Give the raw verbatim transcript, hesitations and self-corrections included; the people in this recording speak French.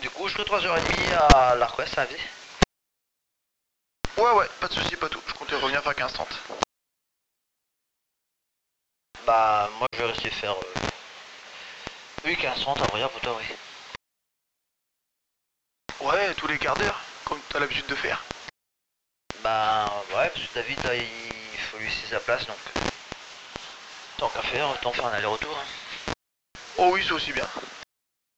Du coup, je serai trois heures trente à l'Arquest à vie. Ouais, ouais, pas de soucis, pas tout. Je comptais revenir faire quinze trente. Bah, moi je vais rester faire. Euh... Oui, quinze trente à vrai dire pour toi, oui. Ouais, tous les quarts d'heure, comme t'as l'habitude de faire. Bah, ouais, parce que David, là, il faut lui laisser sa place donc. Tant qu'à faire, autant faire un aller-retour. Hein. Oh oui, c'est aussi bien.